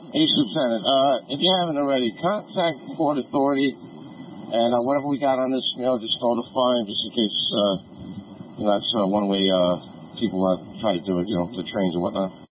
Ace Lieutenant, if you haven't already, contact Port Authority, and whatever we got on this, just notify them, just in case, that's one way people try to do it, the trains and whatnot.